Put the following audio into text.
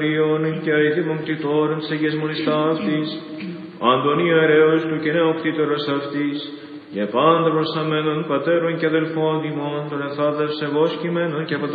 και αριθμών κτητόρων της Αγίας Μονής Ταύτης, αντων ιερέως του και νεοκτήτορος αυτής, και πάντα προσταμένων πατέρων και αδελφών ημών, των εθάδες ευόσκημένων και